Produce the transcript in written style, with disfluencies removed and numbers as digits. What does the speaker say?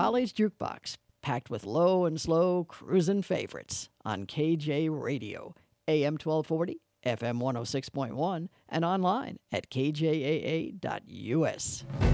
College Jukebox, packed with low and slow cruising favorites on KJ Radio, AM 1240, FM 106.1, and online at kjaa.us.